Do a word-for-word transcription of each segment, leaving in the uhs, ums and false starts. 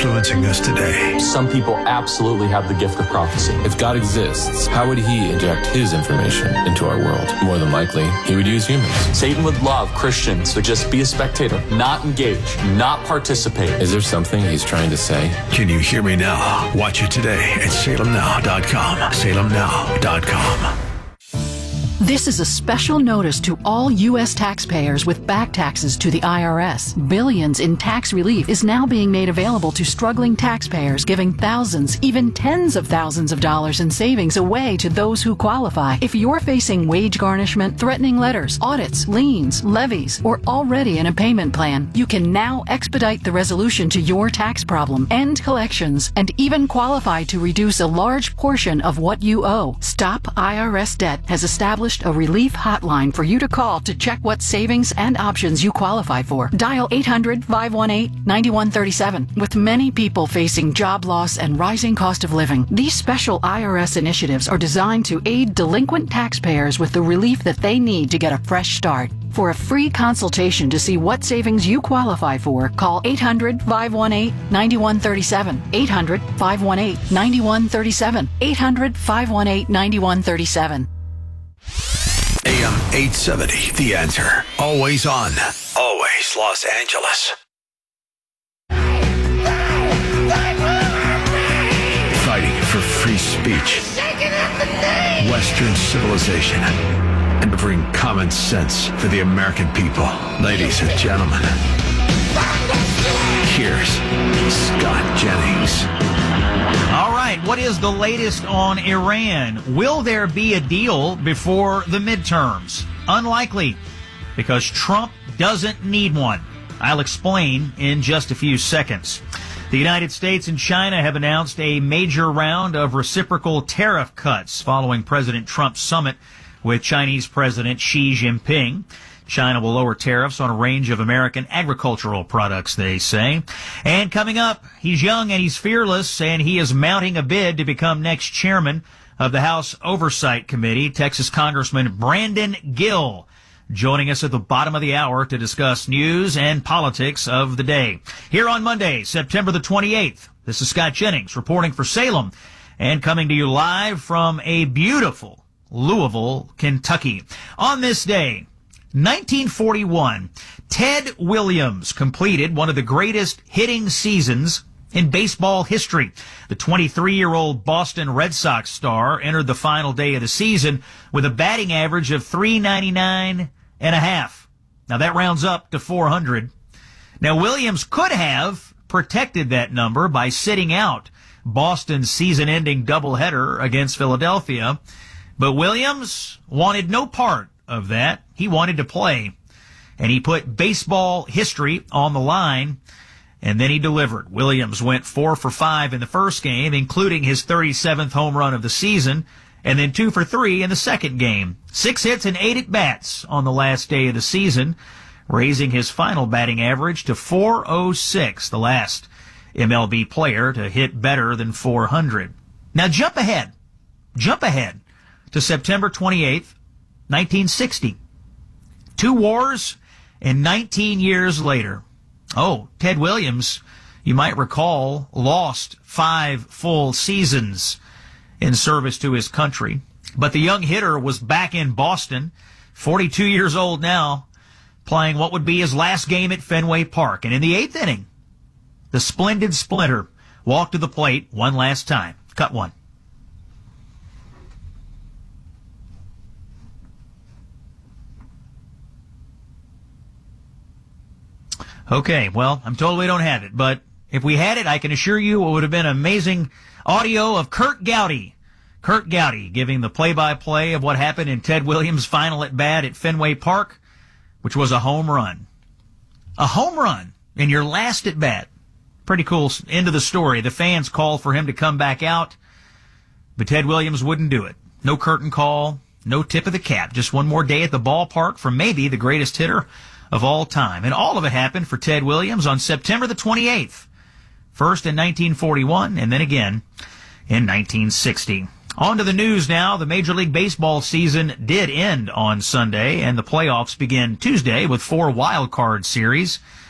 influencing us today? Some people absolutely have the gift of prophecy. If God exists, how would he inject his information into our world? More than likely, he would use humans. Satan would love Christians to just be a spectator, not engage, not participate. Is there something he's trying to say? Can you hear me now? Watch it today at salem now dot com. salem now dot com. This is a special notice to all U S taxpayers with back taxes to the I R S. Billions in tax relief is now being made available to struggling taxpayers, giving thousands, even tens of thousands of dollars in savings away to those who qualify. If you're facing wage garnishment, threatening letters, audits, liens, levies, or already in a payment plan, you can now expedite the resolution to your tax problem, end collections, and even qualify to reduce a large portion of what you owe. Stop I R S Debt has established a relief hotline for you to call to check what savings and options you qualify for. Dial eight hundred, five one eight, nine one three seven. With many people facing job loss and rising cost of living, these special I R S initiatives are designed to aid delinquent taxpayers with the relief that they need to get a fresh start. For a free consultation to see what savings you qualify for, call eight hundred, five one eight, nine one three seven. eight hundred, five one eight, nine one three seven. eight hundred, five one eight, nine one three seven. A M eight seventy, The Answer. Always on. Always Los Angeles. Fighting for free speech, Western civilization, and to bring common sense to the American people. Ladies and gentlemen, here's Scott Jennings. All right, what is the latest on Iran? Will there be a deal before the midterms? Unlikely, because Trump doesn't need one. I'll explain in just a few seconds. The United States and China have announced a major round of reciprocal tariff cuts following President Trump's summit with Chinese President Xi Jinping. China will lower tariffs on a range of American agricultural products, they say. And coming up, he's young and he's fearless, and he is mounting a bid to become next chairman of the House Oversight Committee, Texas Congressman Brandon Gill, joining us at the bottom of the hour to discuss news and politics of the day. Here on Monday, September the twenty-eighth, this is Scott Jennings reporting for Salem and coming to you live from a beautiful Louisville, Kentucky. On this day, nineteen forty-one, Ted Williams completed one of the greatest hitting seasons in baseball history. The twenty-three-year-old Boston Red Sox star entered the final day of the season with a batting average of three ninety-nine and a half. Now that rounds up to four hundred. Now Williams could have protected that number by sitting out Boston's season-ending doubleheader against Philadelphia, but Williams wanted no part of that. He wanted to play, and he put baseball history on the line, and then he delivered. Williams went four for five in the first game, including his thirty-seventh home run of the season, and then two for three in the second game. Six hits and eight at-bats on the last day of the season, raising his final batting average to four oh six, the last M L B player to hit better than four hundred. Now jump ahead. Jump ahead to September twenty-eighth, nineteen sixty. Two wars and nineteen years later. Oh, Ted Williams, you might recall, lost five full seasons in service to his country. But the young hitter was back in Boston, forty-two years old now, playing what would be his last game at Fenway Park. And in the eighth inning, the splendid Splinter walked to the plate one last time. Cut one. Okay, well, I'm told we don't have it, but if we had it, I can assure you it would have been amazing audio of Curt Gowdy. Curt Gowdy giving the play-by-play of what happened in Ted Williams' final at-bat at Fenway Park, which was a home run. A home run in your last at-bat. Pretty cool end of the story. The fans called for him to come back out, but Ted Williams wouldn't do it. No curtain call, no tip of the cap. Just one more day at the ballpark for maybe the greatest hitter of all time. And all of it happened for Ted Williams on September the twenty-eighth. First in nineteen forty-one, and then again in nineteen sixty. On to the news now. The Major League Baseball season did end on Sunday, and the playoffs begin Tuesday with four wild card series.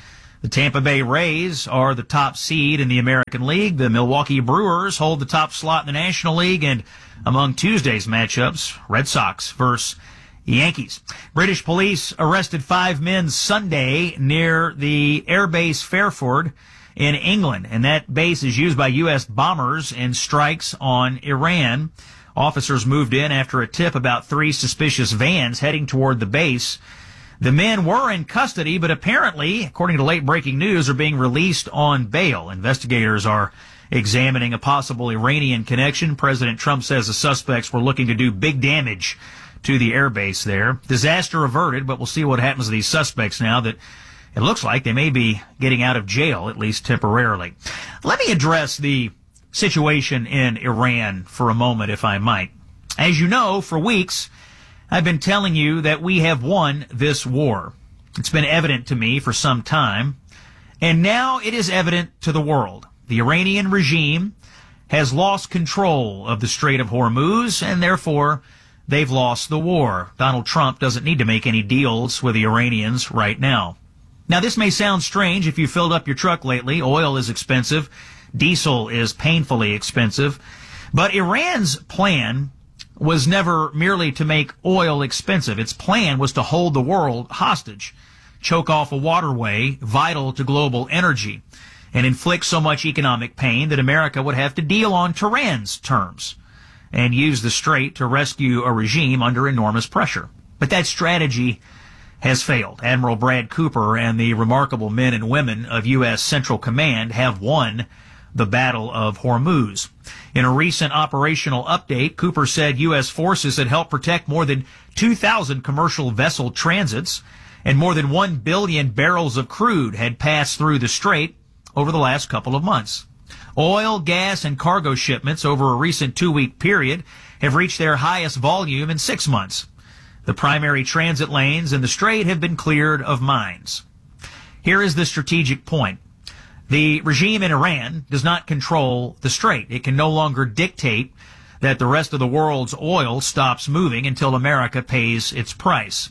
The Tampa Bay Rays are the top seed in the American League. The Milwaukee Brewers hold the top slot in the National League. And among Tuesday's matchups, Red Sox versus Yankees. British police arrested five men Sunday near the airbase Fairford in England. And that base is used by U S bombers in strikes on Iran. Officers moved in after a tip about three suspicious vans heading toward the base. The men were in custody, but apparently, according to late-breaking news, are being released on bail. Investigators are examining a possible Iranian connection. President Trump says the suspects were looking to do big damage to the airbase there. Disaster averted, but we'll see what happens to these suspects now that it looks like they may be getting out of jail, at least temporarily. Let me address the situation in Iran for a moment, if I might. As you know, for weeks, I've been telling you that we have won this war. It's been evident to me for some time, and now it is evident to the world. The Iranian regime has lost control of the Strait of Hormuz, and therefore they've lost the war. Donald Trump doesn't need to make any deals with the Iranians right now. Now, this may sound strange if you filled up your truck lately. Oil is expensive. Diesel is painfully expensive. But Iran's plan was never merely to make oil expensive. Its plan was to hold the world hostage, choke off a waterway vital to global energy, and inflict so much economic pain that America would have to deal on Tehran's terms and use the strait to rescue a regime under enormous pressure. But that strategy has failed. Admiral Brad Cooper and the remarkable men and women of U S Central Command have won the Battle of Hormuz. In a recent operational update, Cooper said U S forces had helped protect more than two thousand commercial vessel transits, and more than one billion barrels of crude had passed through the strait over the last couple of months. Oil, gas, and cargo shipments over a recent two-week period have reached their highest volume in six months. The primary transit lanes in the strait have been cleared of mines. Here is the strategic point. The regime in Iran does not control the strait. It can no longer dictate that the rest of the world's oil stops moving until America pays its price.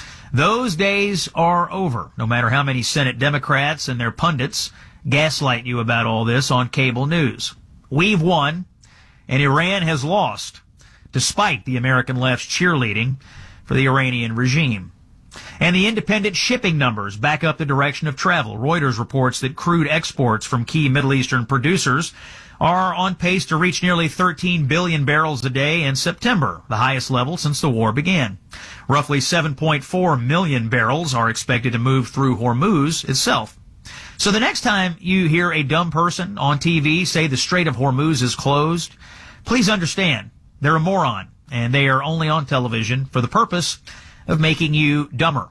Those days are over, no matter how many Senate Democrats and their pundits gaslight you about all this on cable news. We've won, and Iran has lost, despite the American left's cheerleading for the Iranian regime. And the independent shipping numbers back up the direction of travel. Reuters reports that crude exports from key Middle Eastern producers are on pace to reach nearly thirteen billion barrels a day in September, the highest level since the war began. Roughly seven point four million barrels are expected to move through Hormuz itself. So the next time you hear a dumb person on T V say the Strait of Hormuz is closed, please understand they're a moron, and they are only on television for the purpose of making you dumber.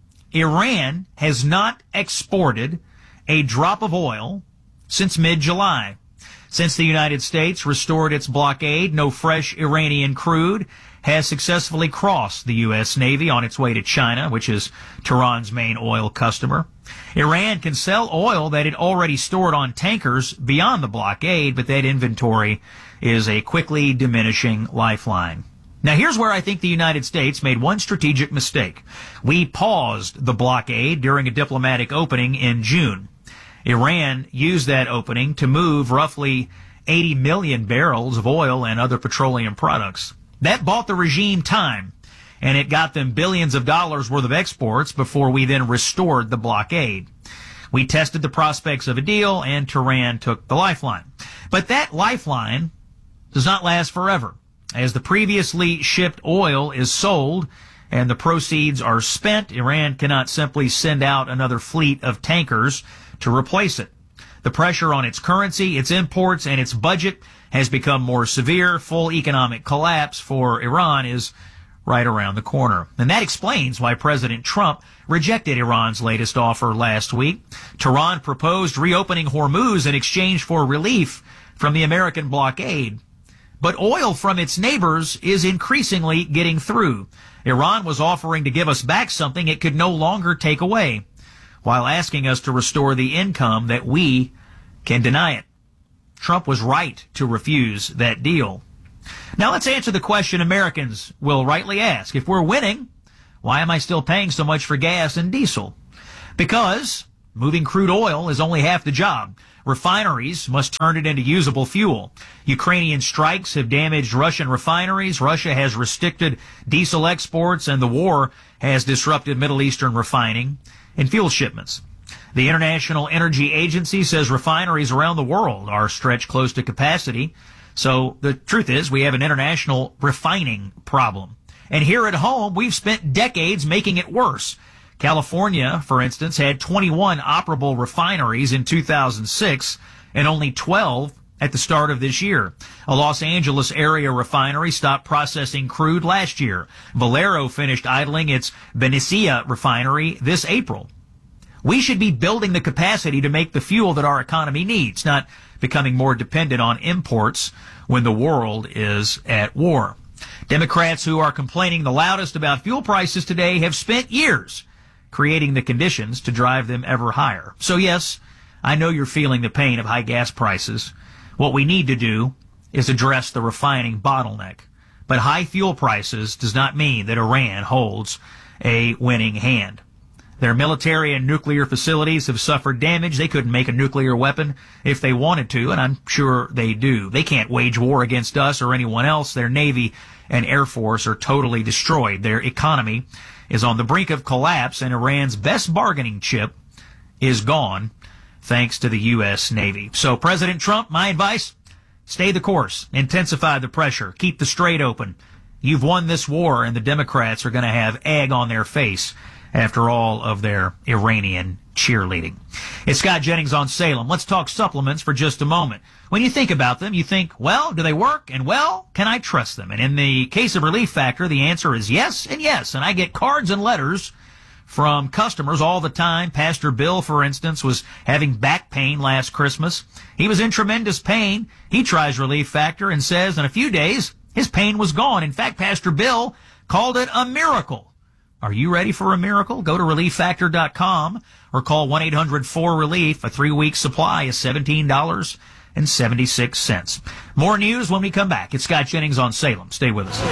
Iran has not exported a drop of oil since mid-July. Since the United States restored its blockade, no fresh Iranian crude has successfully crossed the U S Navy on its way to China, which is Tehran's main oil customer. Iran can sell oil that it already stored on tankers beyond the blockade, but that inventory is a quickly diminishing lifeline. Now, here's where I think the United States made one strategic mistake. We paused the blockade during a diplomatic opening in June. Iran used that opening to move roughly eighty million barrels of oil and other petroleum products. That bought the regime time, and it got them billions of dollars worth of exports before we then restored the blockade. We tested the prospects of a deal, and Tehran took the lifeline. But that lifeline does not last forever. As the previously shipped oil is sold and the proceeds are spent, Iran cannot simply send out another fleet of tankers to replace it. The pressure on its currency, its imports, and its budget has become more severe. Full economic collapse for Iran is right around the corner. And that explains why President Trump rejected Iran's latest offer last week. Tehran proposed reopening Hormuz in exchange for relief from the American blockade. But oil from its neighbors is increasingly getting through. Iran was offering to give us back something it could no longer take away, while asking us to restore the income that we can deny it. Trump was right to refuse that deal. Now let's answer the question Americans will rightly ask. If we're winning, why am I still paying so much for gas and diesel? Because moving crude oil is only half the job. Refineries must turn it into usable fuel. Ukrainian strikes have damaged Russian refineries. Russia has restricted diesel exports, and the war has disrupted Middle Eastern refining and fuel shipments. The International Energy Agency says refineries around the world are stretched close to capacity. So the truth is we have an international refining problem. And here at home, we've spent decades making it worse. California, for instance, had twenty-one operable refineries in two thousand six and only twelve at the start of this year. A Los Angeles area refinery stopped processing crude last year. Valero finished idling its Benicia refinery this April. We should be building the capacity to make the fuel that our economy needs, not becoming more dependent on imports when the world is at war. Democrats who are complaining the loudest about fuel prices today have spent years creating the conditions to drive them ever higher. So yes, I know you're feeling the pain of high gas prices. What we need to do is address the refining bottleneck. But high fuel prices does not mean that Iran holds a winning hand. Their military and nuclear facilities have suffered damage. They couldn't make a nuclear weapon if they wanted to, and I'm sure they do. They can't wage war against us or anyone else. Their Navy and Air Force are totally destroyed. Their economy is on the brink of collapse, and Iran's best bargaining chip is gone thanks to the U S Navy. So, President Trump, my advice, stay the course, intensify the pressure, keep the strait open. You've won this war, and the Democrats are going to have egg on their face after all of their Iranian cheerleading. It's Scott Jennings on Salem. Let's talk supplements for just a moment. When you think about them, you think, well, do they work? And well, can I trust them? And in the case of Relief Factor, the answer is yes and yes. And I get cards and letters from customers all the time. Pastor Bill, for instance, was having back pain last Christmas. He was in tremendous pain. He tries Relief Factor and says in a few days his pain was gone. In fact, Pastor Bill called it a miracle. Are you ready for a miracle? Go to relief factor dot com or call one eight hundred four relief. A three-week supply is seventeen dollars and seventy-six cents. More news when we come back. It's Scott Jennings on Salem. Stay with us.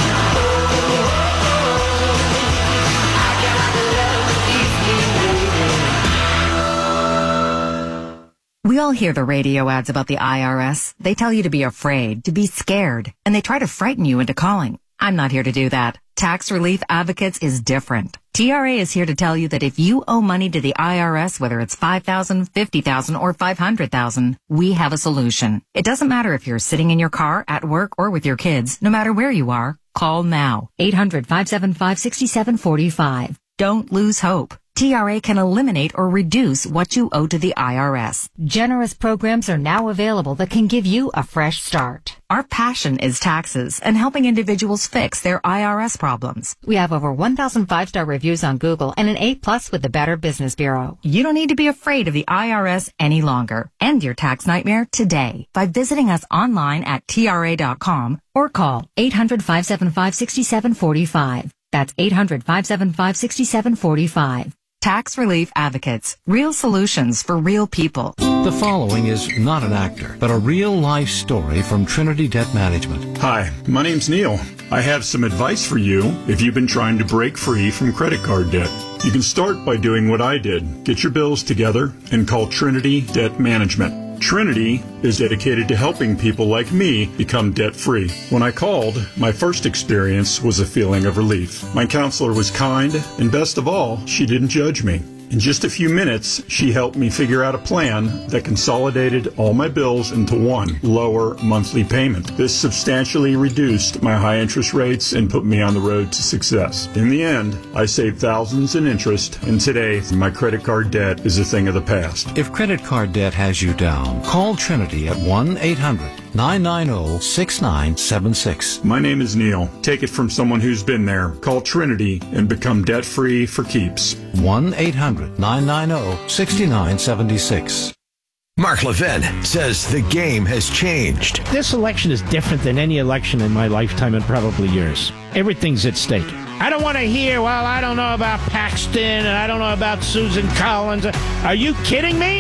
We all hear the radio ads about the I R S. They tell you to be afraid, to be scared, and they try to frighten you into calling. I'm not here to do that. Tax Relief Advocates is different. T R A is here to tell you that if you owe money to the I R S, whether it's five thousand dollars, fifty thousand dollars, or five hundred thousand dollars, we have a solution. It doesn't matter if you're sitting in your car, at work, or with your kids. No matter where you are, call now. eight hundred, five seven five, six seven four five. Don't lose hope. T R A can eliminate or reduce what you owe to the I R S. Generous programs are now available that can give you a fresh start. Our passion is taxes and helping individuals fix their I R S problems. We have over one thousand five-star reviews on Google and an A plus with the Better Business Bureau. You don't need to be afraid of the I R S any longer. End your tax nightmare today by visiting us online at T R A dot com or call eight hundred, five seven five, six seven four five. That's eight hundred, five seven five, six seven four five. Tax Relief Advocates. Real solutions for real people. The following is not an actor, but a real-life story from Trinity Debt Management. Hi, my name's Neil. I have some advice for you if you've been trying to break free from credit card debt. You can start by doing what I did. Get your bills together and call Trinity Debt Management. Trinity is dedicated to helping people like me become debt-free. When I called, my first experience was a feeling of relief. My counselor was kind, and best of all, she didn't judge me. In just a few minutes, she helped me figure out a plan that consolidated all my bills into one lower monthly payment. This substantially reduced my high interest rates and put me on the road to success. In the end, I saved thousands in interest, and today, my credit card debt is a thing of the past. If credit card debt has you down, call Trinity at one eight hundred, nine nine zero, six nine seven six. My name is Neil. Take it from someone who's been there. Call Trinity and become debt-free for keeps. one eight hundred, nine nine zero, six nine seven six. Mark Levin says the game has changed. This election is different than any election in my lifetime and probably yours. Everything's at stake. I don't want to hear, well, I don't know about Paxton and I don't know about Susan Collins. Are you kidding me?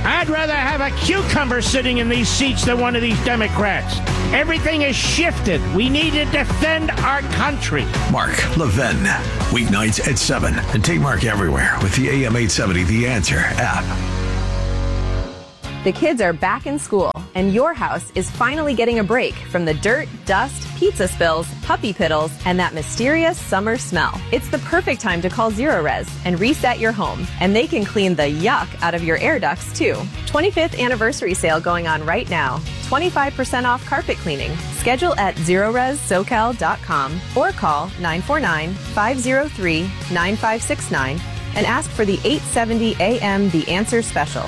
I'd rather have a cucumber sitting in these seats than one of these Democrats. Everything has shifted. We need to defend our country. Mark Levin, weeknights at seven. And take Mark everywhere with the A M eight seventy The Answer app. The kids are back in school, and your house is finally getting a break from the dirt, dust, pizza spills, puppy piddles, and that mysterious summer smell. It's the perfect time to call Zerorez and reset your home, and they can clean the yuck out of your air ducts, too. twenty-fifth anniversary sale going on right now. twenty-five percent off carpet cleaning. Schedule at zerorez socal dot com or call nine four nine, five zero three, nine five six nine and ask for the eight seventy A M The Answer Special.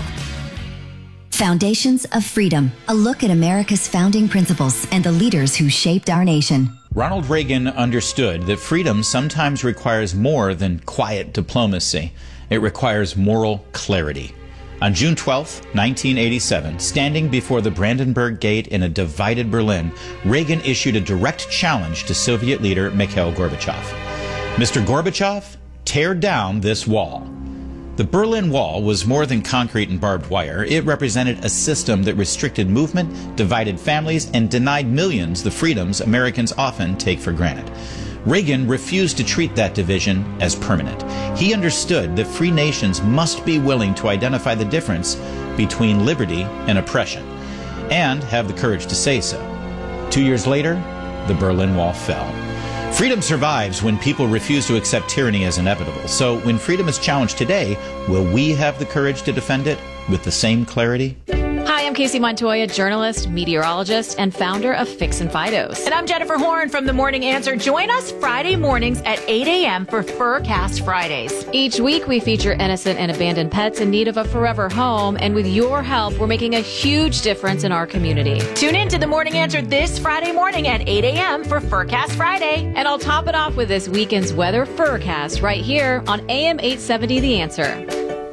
Foundations of Freedom, a look at America's founding principles and the leaders who shaped our nation. Ronald Reagan understood that freedom sometimes requires more than quiet diplomacy. It requires moral clarity. On June twelfth, nineteen eighty-seven, standing before the Brandenburg Gate in a divided Berlin, Reagan issued a direct challenge to Soviet leader Mikhail Gorbachev. Mister Gorbachev, tear down this wall. The Berlin Wall was more than concrete and barbed wire. It represented a system that restricted movement, divided families, and denied millions the freedoms Americans often take for granted. Reagan refused to treat that division as permanent. He understood that free nations must be willing to identify the difference between liberty and oppression, and have the courage to say so. Two years later, the Berlin Wall fell. Freedom survives when people refuse to accept tyranny as inevitable. So when freedom is challenged today, will we have the courage to defend it with the same clarity? Hi, I'm Casey Montoya, journalist, meteorologist, and founder of Fix and Fidos. And I'm Jennifer Horn from The Morning Answer. Join us Friday mornings at eight a.m. for Furcast Fridays. Each week, we feature innocent and abandoned pets in need of a forever home. And with your help, we're making a huge difference in our community. Tune in to The Morning Answer this Friday morning at eight a.m. for Furcast Friday. And I'll top it off with this weekend's weather Furcast right here on A M eight seventy The Answer.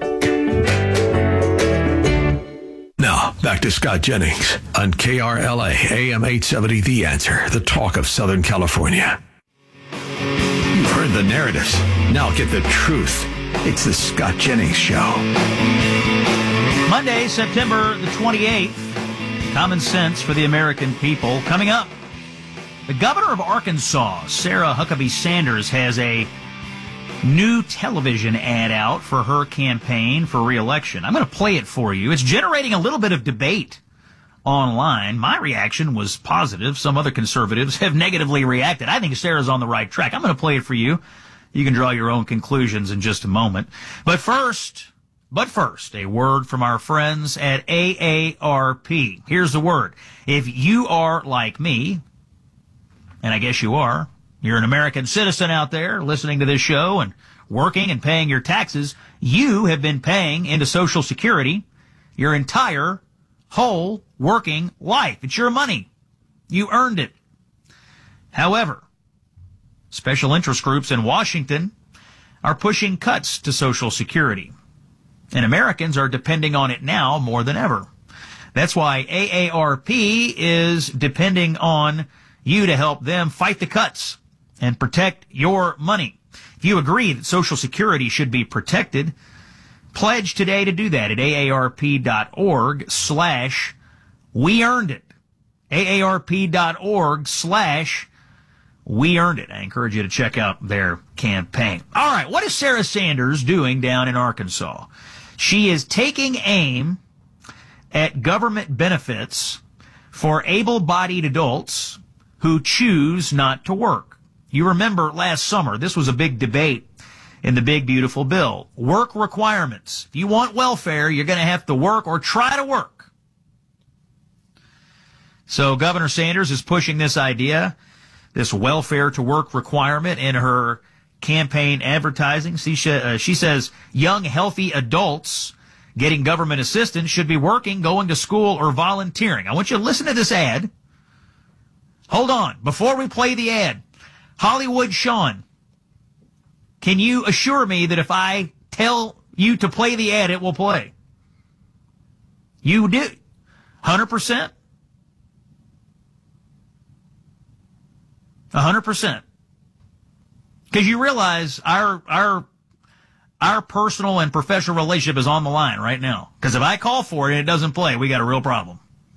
Now, back to Scott Jennings on K R L A, A M eight seventy The Answer, the talk of Southern California. You've heard the narratives. Now get the truth. It's the Scott Jennings Show. Monday, September the twenty-eighth. Common sense for the American people. Coming up, the governor of Arkansas, Sarah Huckabee Sanders, has a new television ad out for her campaign for re-election. I'm going to play it for you. It's generating a little bit of debate online. My reaction was positive. Some other conservatives have negatively reacted. I think Sarah's on the right track. I'm going to play it for you. You can draw your own conclusions in just a moment. But first, but first, a word from our friends at A A R P. Here's the word. If you are like me, and I guess you are, you're an American citizen out there listening to this show and working and paying your taxes. You have been paying into Social Security your entire whole working life. It's your money. You earned it. However, special interest groups in Washington are pushing cuts to Social Security, and Americans are depending on it now more than ever. That's why A A R P is depending on you to help them fight the cuts and protect your money. If you agree that Social Security should be protected, pledge today to do that at aarp.org slash we earned it. aarp.org slash we earned it. I encourage you to check out their campaign. All right, what is Sarah Sanders doing down in Arkansas? She is taking aim at government benefits for able-bodied adults who choose not to work. You remember last summer, this was a big debate in the big, beautiful bill. Work requirements. If you want welfare, you're going to have to work or try to work. So Governor Sanders is pushing this idea, this welfare to work requirement in her campaign advertising. She, sh- uh, she says young, healthy adults getting government assistance should be working, going to school, or volunteering. I want you to listen to this ad. Hold on. Before we play the ad, Hollywood Sean, can you assure me that if I tell you to play the ad, it will play? You do. one hundred percent? one hundred percent. Because you realize our our our personal and professional relationship is on the line right now. Because if I call for it and it doesn't play, we got a real problem.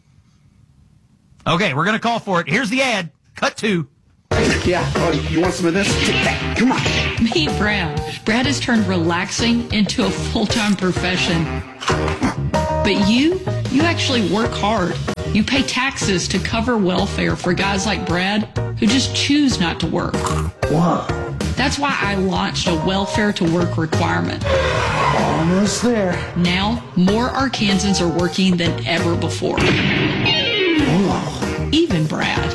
Okay, we're going to call for it. Here's the ad. Cut two. Yeah, oh, you want some of this? Come on. Meet Brad. Brad has turned relaxing into a full-time profession. But you, you actually work hard. You pay taxes to cover welfare for guys like Brad who just choose not to work. Wow. That's why I launched a welfare to work requirement. Almost there. Now, more Arkansans are working than ever before. Wow. Even Brad.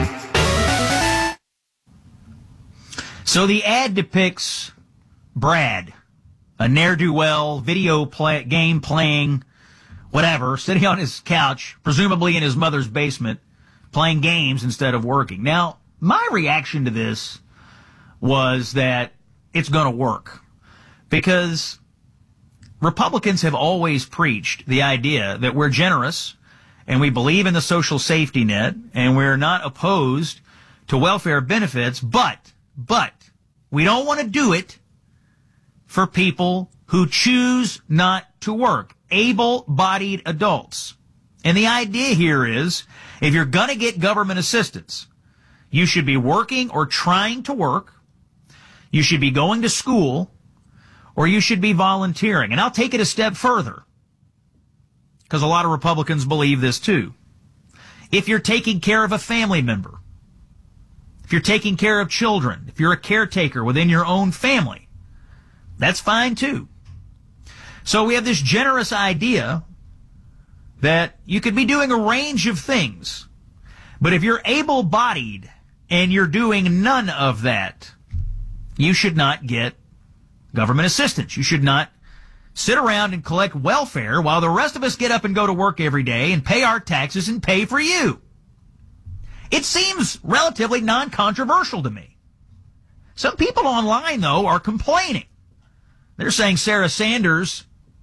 So the ad depicts Brad, a ne'er-do-well, video play, game playing, whatever, sitting on his couch, presumably in his mother's basement, playing games instead of working. Now, my reaction to this was that it's going to work because Republicans have always preached the idea that we're generous and we believe in the social safety net and we're not opposed to welfare benefits, but, but, we don't want to do it for people who choose not to work, able-bodied adults. And the idea here is, if you're going to get government assistance, you should be working or trying to work, you should be going to school, or you should be volunteering. And I'll take it a step further, because a lot of Republicans believe this too. If you're taking care of a family member, if you're taking care of children, if you're a caretaker within your own family, that's fine too. So we have this generous idea that you could be doing a range of things. But if you're able-bodied and you're doing none of that, you should not get government assistance. You should not sit around and collect welfare while the rest of us get up and go to work every day and pay our taxes and pay for you. It seems relatively non-controversial to me. Some people online, though, are complaining. They're saying Sarah Sanders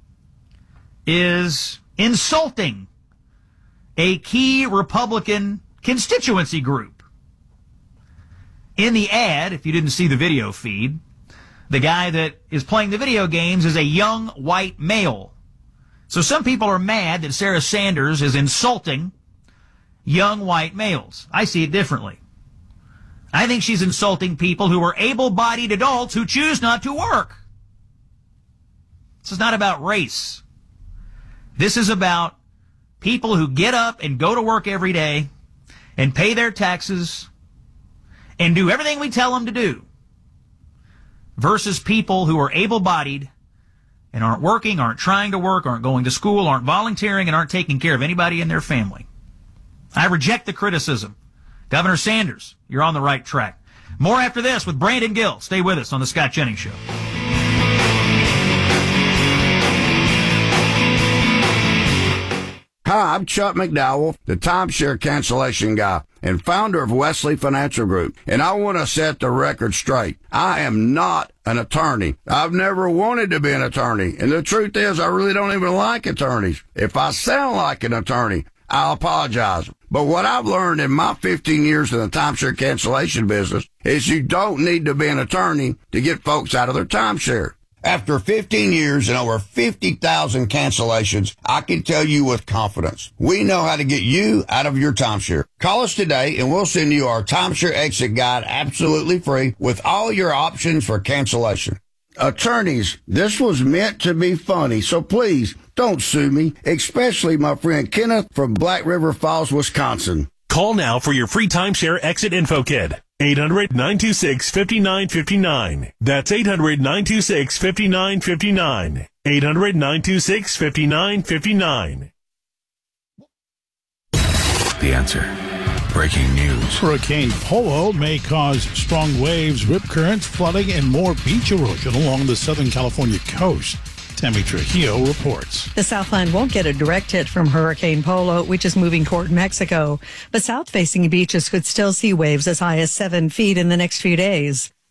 is insulting a key Republican constituency group. In the ad, if you didn't see the video feed, the guy that is playing the video games is a young white male. So some people are mad that Sarah Sanders is insulting young white males. I see it differently. I think she's insulting people who are able-bodied adults who choose not to work. This is not about race. This is about people who get up and go to work every day and pay their taxes and do everything we tell them to do, versus people who are able-bodied and aren't working, aren't trying to work, aren't going to school, aren't volunteering, and aren't taking care of anybody in their family. I reject the criticism. Governor Sanders, you're on the right track. More after this with Brandon Gill. Stay with us on The Scott Jennings Show. Hi, I'm Chuck McDowell, the timeshare cancellation guy and founder of Wesley Financial Group, and I want to set the record straight. I am not an attorney. I've never wanted to be an attorney, and the truth is I really don't even like attorneys. If I sound like an attorney, I'll apologize. But what I've learned in my fifteen years in the timeshare cancellation business is you don't need to be an attorney to get folks out of their timeshare. After fifteen years and over fifty thousand cancellations, I can tell you with confidence, we know how to get you out of your timeshare. Call us today and we'll send you our timeshare exit guide absolutely free with all your options for cancellation. Attorneys, this was meant to be funny, so please don't sue me, especially my friend Kenneth from Black River Falls, Wisconsin. Call now for your free timeshare exit info kit. eight hundred, nine two six, five nine five nine. That's eight hundred, nine two six, five nine five nine. eight hundred, nine two six, five nine five nine. The Answer. Breaking news. Hurricane Polo may cause strong waves, rip currents, flooding, and more beach erosion along the Southern California coast. Tammy Trujillo reports. The Southland won't get a direct hit from Hurricane Polo, which is moving toward Mexico. But south-facing beaches could still see waves as high as seven feet in the next few days.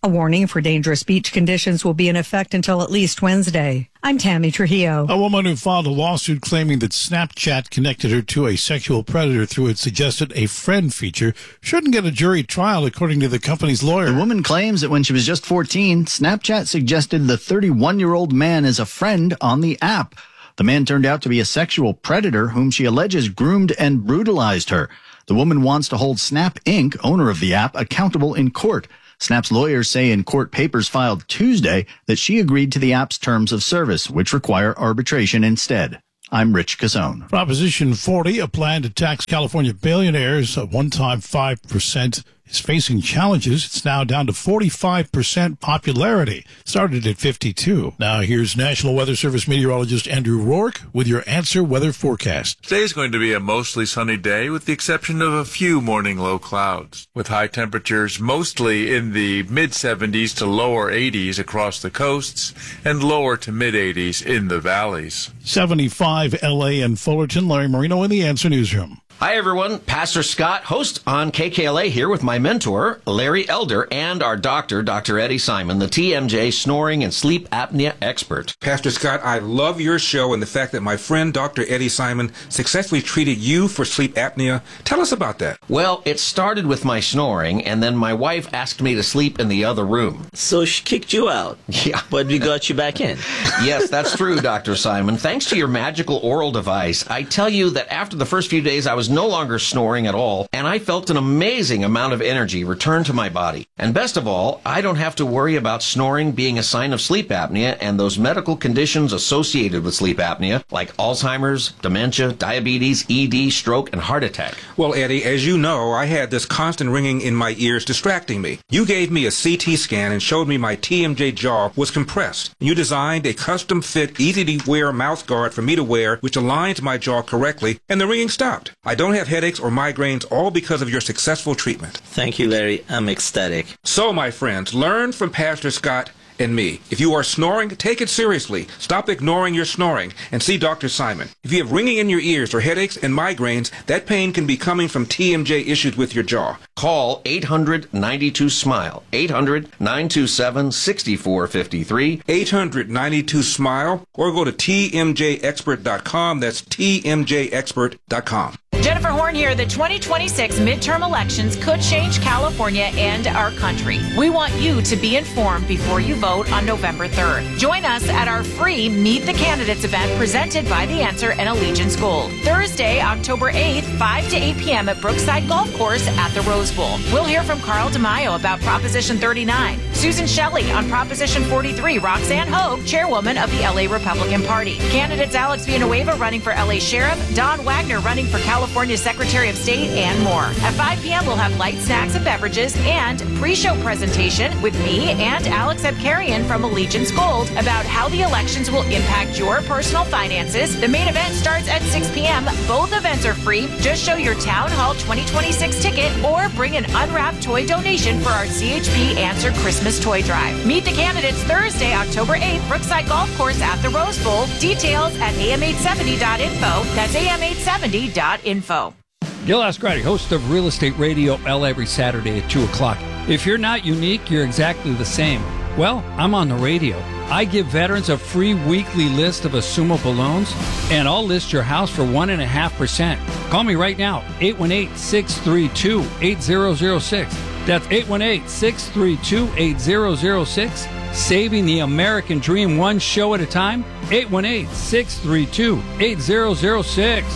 A warning for dangerous beach conditions will be in effect until at least Wednesday. I'm Tammy Trujillo. A woman who filed a lawsuit claiming that Snapchat connected her to a sexual predator through its suggested a friend feature shouldn't get a jury trial, according to the company's lawyer. The woman claims that when she was just fourteen, Snapchat suggested the thirty-one-year-old man as a friend on the app. The man turned out to be a sexual predator whom she alleges groomed and brutalized her. The woman wants to hold Snap Incorporated, owner of the app, accountable in court. Snap's lawyers say in court papers filed Tuesday that she agreed to the app's terms of service, which require arbitration instead. I'm Rich Cassone. Proposition forty, a plan to tax California billionaires, a one-time five percent, is facing challenges. It's now down to forty-five percent popularity. Started at fifty-two. Now here's National Weather Service meteorologist Andrew Rourke with your Answer Weather Forecast. Today is going to be a mostly sunny day with the exception of a few morning low clouds, with high temperatures mostly in the mid seventies to lower eighties across the coasts and lower to mid eighties in the valleys. seventy-five L A and Fullerton. Larry Marino in the Answer Newsroom. Hi, everyone. Pastor Scott, host on K K L A, here with my mentor, Larry Elder, and our doctor, Doctor Eddie Simon, the T M J snoring and sleep apnea expert. Pastor Scott, I love your show and the fact that my friend, Doctor Eddie Simon, successfully treated you for sleep apnea. Tell us about that. Well, it started with my snoring, and then my wife asked me to sleep in the other room. So she kicked you out? Yeah. But we got you back in. Yes, that's true, Doctor Simon. Thanks to your magical oral device, I tell you that after the first few days, I was no longer snoring at all, and I felt an amazing amount of energy return to my body. And best of all, I don't have to worry about snoring being a sign of sleep apnea and those medical conditions associated with sleep apnea, like Alzheimer's, dementia, diabetes, E D, stroke, and heart attack. Well, Eddie, as you know, I had this constant ringing in my ears distracting me. You gave me a C T scan and showed me my T M J jaw was compressed. You designed a custom-fit, easy-to-wear mouth guard for me to wear, which aligns my jaw correctly, and the ringing stopped. I don't have headaches or migraines, all because of your successful treatment. Thank you, Larry. I'm ecstatic. So, my friends, learn from Pastor Scott and me. If you are snoring, take it seriously. Stop ignoring your snoring and see Doctor Simon. If you have ringing in your ears or headaches and migraines, that pain can be coming from T M J issues with your jaw. Call eight hundred, ninety-two, SMILE. eight hundred, nine two seven, six four five three. eight hundred, ninety-two, SMILE. Or go to T M J expert dot com. That's T M J expert dot com. Jennifer Horn here. The twenty twenty-six midterm elections could change California and our country. We want you to be informed before you vote on November third. Join us at our free Meet the Candidates event presented by The Answer and Allegiance Gold. Thursday, October eighth, five to eight p.m. at Brookside Golf Course at the Rose Bowl. We'll hear from Carl DeMaio about Proposition thirty-nine, Susan Shelley on Proposition forty-three, Roxanne Hogue, chairwoman of the L A Republican Party. Candidates Alex Villanueva running for L A Sheriff, Don Wagner running for California Secretary of State, and more. At five p.m. we'll have light snacks and beverages and pre-show presentation with me and Alex Abkarian from Allegiance Gold about how the elections will impact your personal finances. The main event starts at six p.m. Both events are free. Just show your Town Hall twenty twenty-six ticket or bring an unwrapped toy donation for our C H P Answer Christmas Toy Drive. Meet the candidates Thursday, October eighth, Brookside Golf Course at the Rose Bowl. Details at A M eight seventy dot info. That's A M eight seventy dot info. Gil Ascardi, host of Real Estate Radio L every Saturday at two o'clock. If you're not unique, you're exactly the same. Well, I'm on the radio. I give veterans a free weekly list of assumable loans, and I'll list your house for one point five percent. Call me right now, eight one eight, six three two, eight zero zero six. That's eight one eight, six three two, eight zero zero six. Saving the American dream one show at a time, eight one eight, six three two, eight zero zero six.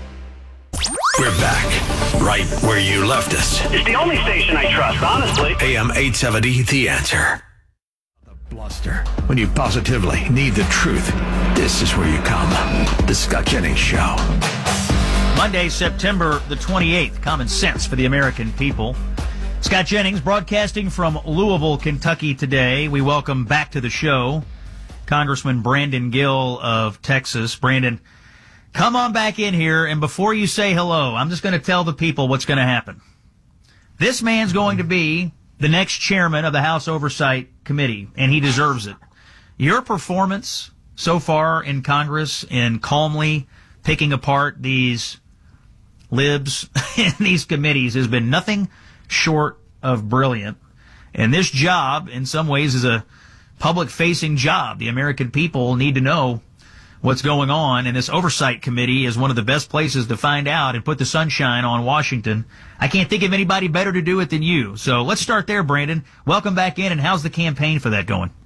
We're back, right where you left us. It's the only station I trust, honestly. A M eight seventy, The Answer. The bluster. When you positively need the truth, this is where you come. The Scott Jennings Show. Monday, September the twenty-eighth. Common sense for the American people. Scott Jennings broadcasting from Louisville, Kentucky today. We welcome back to the show Congressman Brandon Gill of Texas. Brandon, come on back in here, and before you say hello, I'm just going to tell the people what's going to happen. This man's going to be the next chairman of the House Oversight Committee, and he deserves it. Your performance so far in Congress in calmly picking apart these libs in these committees has been nothing short of brilliant. And this job, in some ways, is a public-facing job. The American people need to know what's going on, and this oversight committee is one of the best places to find out and put the sunshine on Washington. I can't think of anybody better to do it than you. So let's start there, Brandon. Welcome back in, and how's the campaign for that going?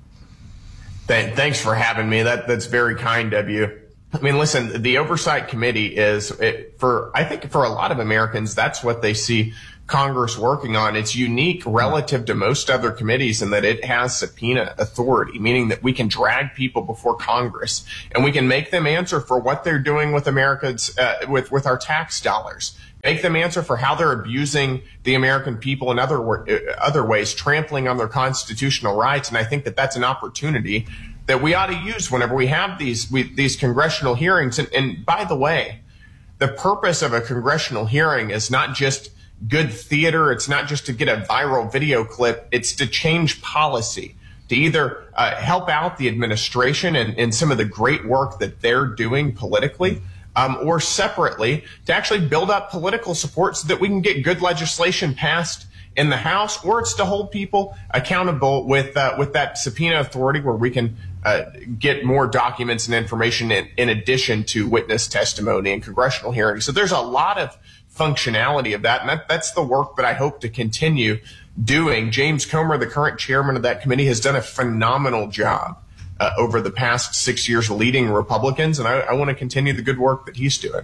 Thanks for having me. That that's very kind of you. I mean, listen, the oversight committee is it, for I think for a lot of Americans, that's what they see Congress working on. It's unique relative to most other committees in that it has subpoena authority, meaning that we can drag people before Congress and we can make them answer for what they're doing with America's uh, with with our tax dollars. Make them answer for how they're abusing the American people in other other ways, trampling on their constitutional rights. And I think that that's an opportunity that we ought to use whenever we have these we, these congressional hearings. And, and by the way, the purpose of a congressional hearing is not just good theater. It's not just to get a viral video clip. It's to change policy, to either uh, help out the administration and, and some of the great work that they're doing politically, um, or separately to actually build up political support so that we can get good legislation passed in the House, or it's to hold people accountable with uh, with that subpoena authority where we can uh, get more documents and information in, in addition to witness testimony and congressional hearings. So there's a lot of functionality of that, and that, that's the work that I hope to continue doing. James Comer, the current chairman of that committee, has done a phenomenal job uh, over the past six years leading Republicans, and I, I want to continue the good work that he's doing.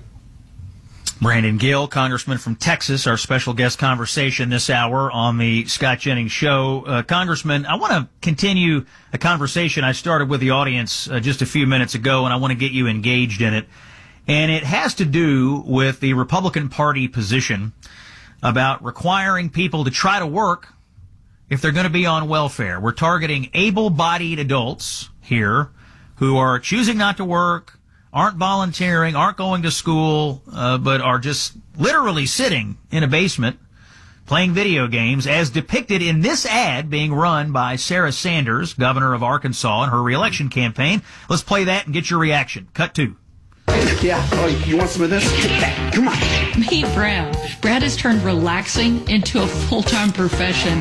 Brandon Gill, congressman from Texas, our special guest conversation this hour on the Scott Jennings Show. Uh, Congressman, I want to continue a conversation I started with the audience uh, just a few minutes ago, and I want to get you engaged in it. And it has to do with the Republican Party position about requiring people to try to work if they're going to be on welfare. We're targeting able-bodied adults here who are choosing not to work, aren't volunteering, aren't going to school, uh, but are just literally sitting in a basement playing video games, as depicted in this ad being run by Sarah Sanders, governor of Arkansas, in her reelection campaign. Let's play that and get your reaction. Cut two. Yeah. Oh, you want some of this? Come on. Meet Brad. Brad has turned relaxing into a full-time profession.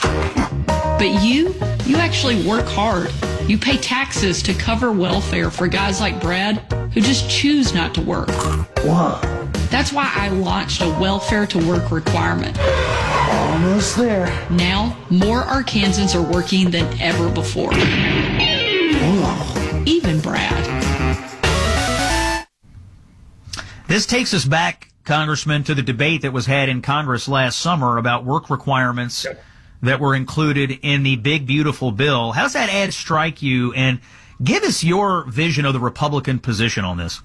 But you, you actually work hard. You pay taxes to cover welfare for guys like Brad who just choose not to work. Wow. That's why I launched a welfare to work requirement. Almost there. Now, more Arkansans are working than ever before. Whoa. Even Brad. This takes us back, Congressman, to the debate that was had in Congress last summer about work requirements that were included in the big, beautiful bill. How does that ad strike you? And give us your vision of the Republican position on this.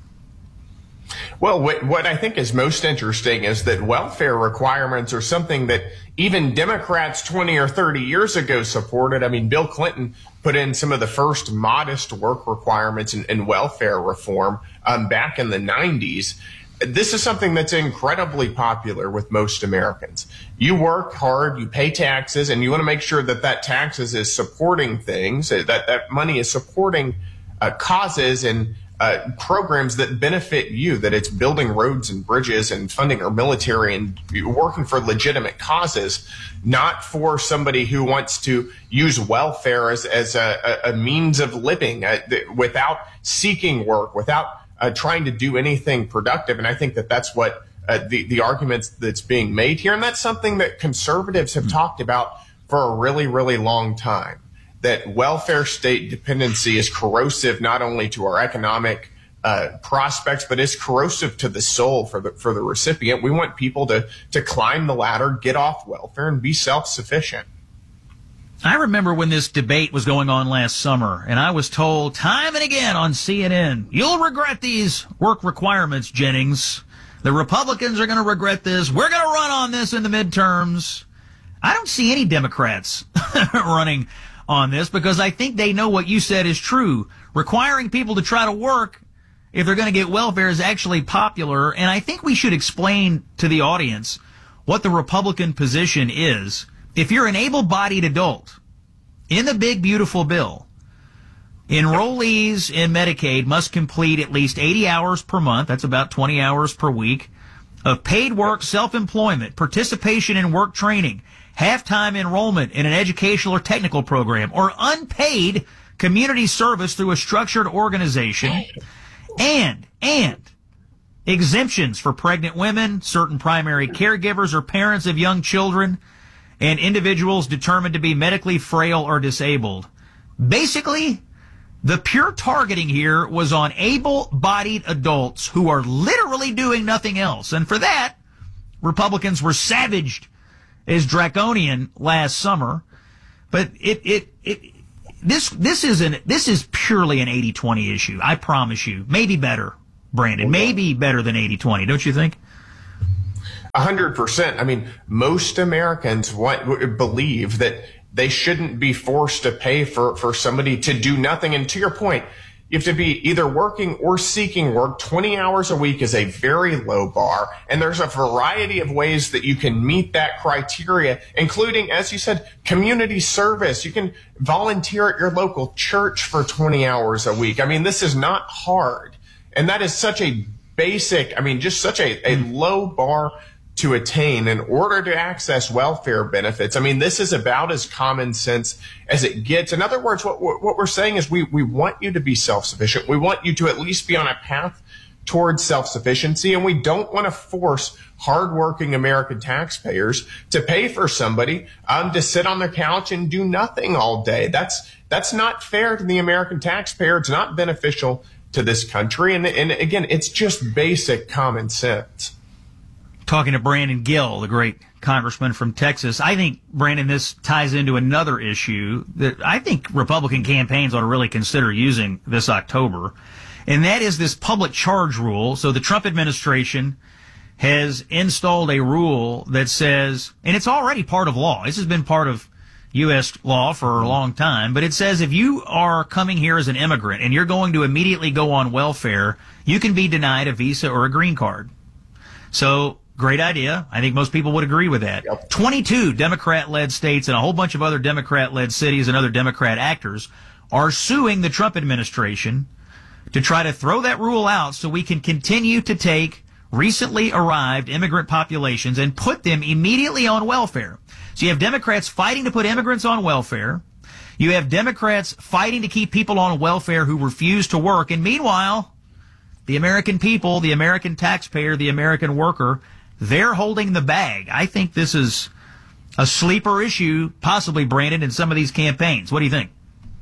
Well, what, what I think is most interesting is that welfare requirements are something that even Democrats twenty or thirty years ago supported. I mean, Bill Clinton put in some of the first modest work requirements in, in welfare reform um, back in the nineties. This is something that's incredibly popular with most Americans. You work hard, you pay taxes, and you want to make sure that that taxes is supporting things, that that money is supporting uh, causes and uh, programs that benefit you, that it's building roads and bridges and funding our military and working for legitimate causes, not for somebody who wants to use welfare as, as a, a means of living uh, without seeking work, without Uh, trying to do anything productive. And I think that that's what uh, the, the arguments that's being made here. And that's something that conservatives have talked about for a really, really long time, that welfare state dependency is corrosive not only to our economic uh, prospects, but is corrosive to the soul for the, for the recipient. We want people to, to climb the ladder, get off welfare, and be self-sufficient. I remember when this debate was going on last summer, and I was told time and again on C N N, you'll regret these work requirements, Jennings. The Republicans are going to regret this. We're going to run on this in the midterms. I don't see any Democrats running on this because I think they know what you said is true. Requiring people to try to work if they're going to get welfare is actually popular, and I think we should explain to the audience what the Republican position is. If you're an able-bodied adult in the big, beautiful bill, enrollees in Medicaid must complete at least eighty hours per month, that's about twenty hours per week, of paid work, self-employment, participation in work training, half-time enrollment in an educational or technical program, or unpaid community service through a structured organization, and, and exemptions for pregnant women, certain primary caregivers or parents of young children, and individuals determined to be medically frail or disabled. Basically, the pure targeting here was on able-bodied adults who are literally doing nothing else. And for that, Republicans were savaged as draconian last summer. But it, it, it, this, this is an, this is purely an eighty twenty issue. I promise you. Maybe better, Brandon. Maybe better than eighty twenty. Don't you think? A hundred percent. I mean, most Americans want, believe that they shouldn't be forced to pay for, for somebody to do nothing. And to your point, you have to be either working or seeking work. twenty hours a week is a very low bar. And there's a variety of ways that you can meet that criteria, including, as you said, community service. You can volunteer at your local church for twenty hours a week. I mean, this is not hard. And that is such a basic, I mean, just such a, a low bar to attain in order to access welfare benefits. I mean, this is about as common sense as it gets. In other words, what, what we're saying is we, we want you to be self-sufficient. We want you to at least be on a path towards self-sufficiency, and we don't want to force hardworking American taxpayers to pay for somebody um, to sit on their couch and do nothing all day. That's that's not fair to the American taxpayer. It's not beneficial to this country. And, and again, it's just basic common sense. Talking to Brandon Gill, the great congressman from Texas. I think, Brandon, this ties into another issue that I think Republican campaigns ought to really consider using this October, and that is this public charge rule. So the Trump administration has installed a rule that says, and it's already part of law. This has been part of U S law for a long time, but it says if you are coming here as an immigrant and you're going to immediately go on welfare, you can be denied a visa or a green card. So, great idea. I think most people would agree with that. Yep. twenty-two Democrat-led states and a whole bunch of other Democrat-led cities and other Democrat actors are suing the Trump administration to try to throw that rule out so we can continue to take recently arrived immigrant populations and put them immediately on welfare. So you have Democrats fighting to put immigrants on welfare. You have Democrats fighting to keep people on welfare who refuse to work. And meanwhile, the American people, the American taxpayer, the American worker, they're holding the bag. I think this is a sleeper issue, possibly, Brandon, in some of these campaigns. What do you think?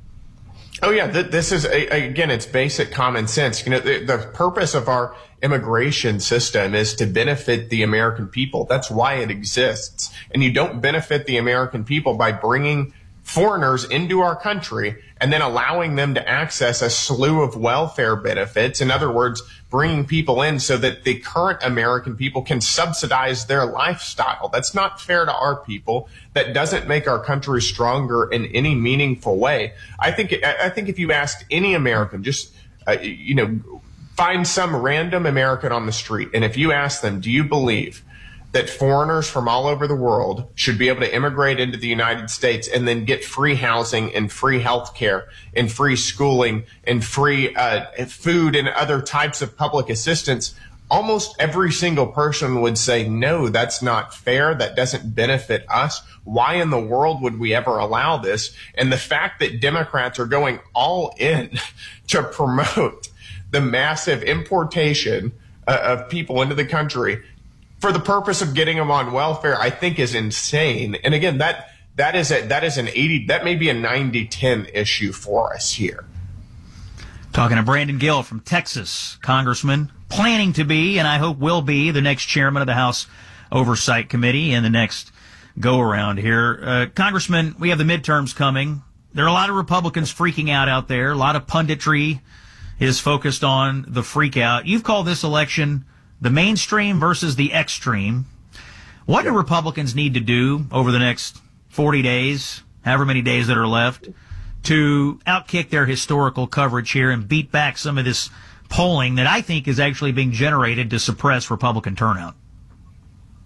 Oh, yeah. Th- this is, a, again, it's basic common sense. You know, the, the purpose of our immigration system is to benefit the American people. That's why it exists. And you don't benefit the American people by bringing foreigners into our country and then allowing them to access a slew of welfare benefits. In other words, bringing people in so that the current American people can subsidize their lifestyle. That's not fair to our people. That doesn't make our country stronger in any meaningful way. I think, I think if you asked any American, just, uh, you know, find some random American on the street, and if you ask them, do you believe that foreigners from all over the world should be able to immigrate into the United States and then get free housing and free health care and free schooling and free uh, food and other types of public assistance, almost every single person would say, no, that's not fair. That doesn't benefit us. Why in the world would we ever allow this? And the fact that Democrats are going all in to promote the massive importation uh, of people into the country for the purpose of getting them on welfare, I think is insane. And again, that that is a, that is an eighty, that may be a ninety ten issue for us here. Talking to Brandon Gill from Texas, Congressman, planning to be, and I hope will be, the next chairman of the House Oversight Committee in the next go-around here. Uh, Congressman, we have the midterms coming. There are a lot of Republicans freaking out out there. A lot of punditry is focused on the freak out. You've called this election the mainstream versus the extreme. What do Republicans need to do over the next forty days, however many days that are left, to outkick their historical coverage here and beat back some of this polling that I think is actually being generated to suppress Republican turnout?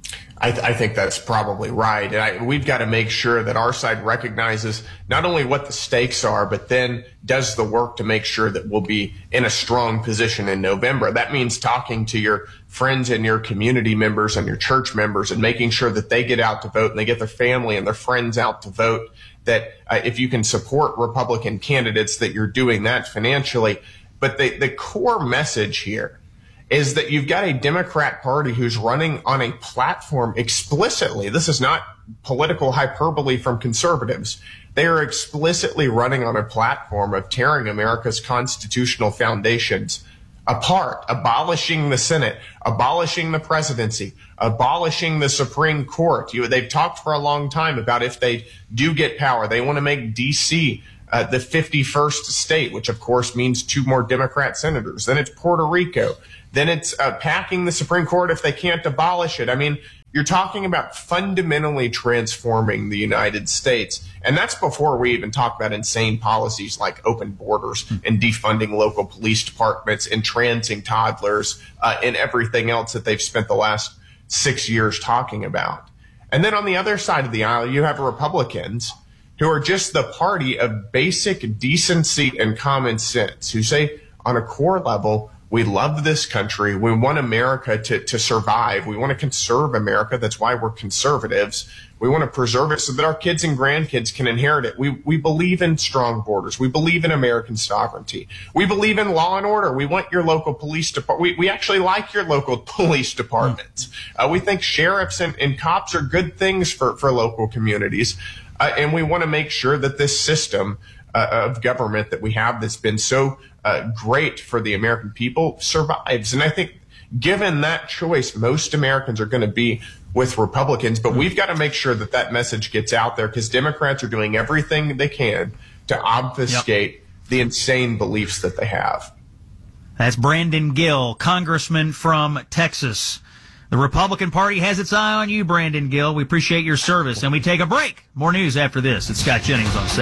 I, th- I think that's probably right. And I, we've got to make sure that our side recognizes not only what the stakes are, but then does the work to make sure that we'll be in a strong position in November. That means talking to your friends and your community members and your church members and making sure that they get out to vote and they get their family and their friends out to vote. That uh, if you can support Republican candidates, that you're doing that financially. But the, the core message here is that you've got a Democrat Party who's running on a platform explicitly. This is not political hyperbole from conservatives. They are explicitly running on a platform of tearing America's constitutional foundations apart, abolishing the Senate, abolishing the presidency, abolishing the Supreme Court. You, they've talked for a long time about if they do get power, they want to make D C uh, the fifty-first state, which of course means two more Democrat senators. Then it's Puerto Rico. Then it's uh, packing the Supreme Court if they can't abolish it. I mean, you're talking about fundamentally transforming the United States. And that's before we even talk about insane policies like open borders and defunding local police departments, entrancing toddlers, uh, and everything else that they've spent the last six years talking about. And then on the other side of the aisle, you have Republicans who are just the party of basic decency and common sense, who say on a core level, we love this country. We want America to, to survive. We want to conserve America. That's why we're conservatives. We want to preserve it so that our kids and grandkids can inherit it. We, we believe in strong borders. We believe in American sovereignty. We believe in law and order. We want your local police department. We, we actually like your local police departments. Uh, we think sheriffs and, and cops are good things for, for local communities. Uh, and we want to make sure that this system uh, of government that we have that's been so uh, great for the American people survives. And I think given that choice, most Americans are going to be with Republicans. But we've got to make sure that that message gets out there, because Democrats are doing everything they can to obfuscate yep. the insane beliefs that they have. That's Brandon Gill, congressman from Texas. The Republican Party has its eye on you, Brandon Gill. We appreciate your service, and we take a break. More news after this. It's Scott Jennings on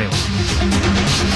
Salem.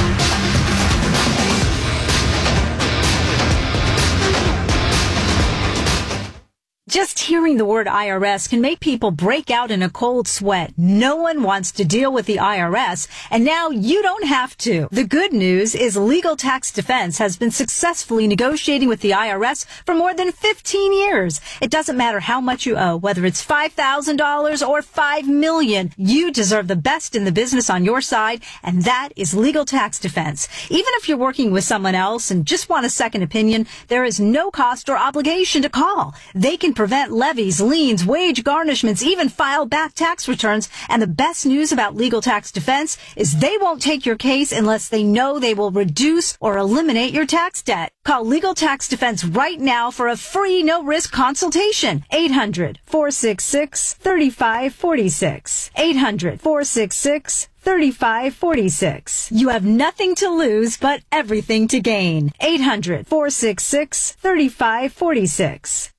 Just hearing the word I R S can make people break out in a cold sweat. No one wants to deal with the I R S, and now you don't have to. The good news is Legal Tax Defense has been successfully negotiating with the I R S for more than fifteen years. It doesn't matter how much you owe, whether it's five thousand dollars or five million dollars. You deserve the best in the business on your side, and that is Legal Tax Defense. Even if you're working with someone else and just want a second opinion, there is no cost or obligation to call. They can prevent levies, liens, wage garnishments, even file back tax returns. And the best news about Legal Tax Defense is they won't take your case unless they know they will reduce or eliminate your tax debt. Call Legal Tax Defense right now for a free no-risk consultation. eight hundred, four six six, three five four six. eight hundred, four six six, three five four six. You have nothing to lose, but everything to gain. eight hundred, four six six, three five four six.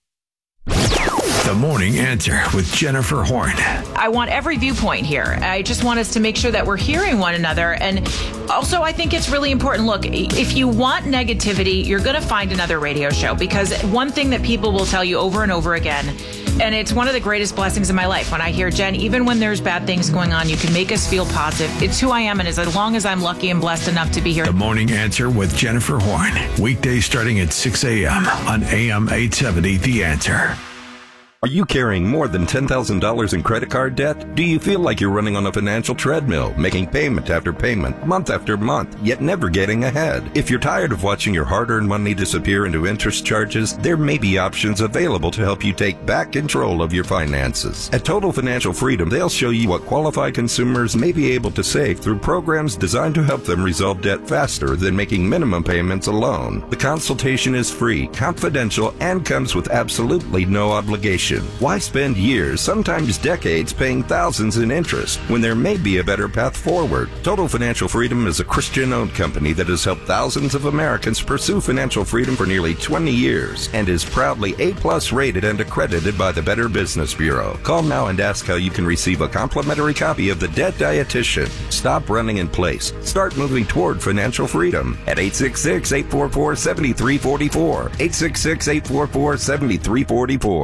The Morning Answer with Jennifer Horn. I want every viewpoint here. I just want us to make sure that we're hearing one another. And also, I think it's really important. Look, if you want negativity, you're going to find another radio show, because one thing that people will tell you over and over again, and it's one of the greatest blessings in my life, when I hear, Jen, even when there's bad things going on, you can make us feel positive. It's who I am, and as long as I'm lucky and blessed enough to be here. The Morning Answer with Jennifer Horn. Weekdays starting at six a.m. on A M eight seventy, The Answer. Are you carrying more than ten thousand dollars in credit card debt? Do you feel like you're running on a financial treadmill, making payment after payment, month after month, yet never getting ahead? If you're tired of watching your hard-earned money disappear into interest charges, there may be options available to help you take back control of your finances. At Total Financial Freedom, they'll show you what qualified consumers may be able to save through programs designed to help them resolve debt faster than making minimum payments alone. The consultation is free, confidential, and comes with absolutely no obligation. Why spend years, sometimes decades, paying thousands in interest when there may be a better path forward? Total Financial Freedom is a Christian-owned company that has helped thousands of Americans pursue financial freedom for nearly twenty years and is proudly A-plus rated and accredited by the Better Business Bureau. Call now and ask how you can receive a complimentary copy of The Debt Dietitian. Stop running in place. Start moving toward financial freedom at eight six six, eight four four, seven three four four, eight six six, eight four four, seven three four four.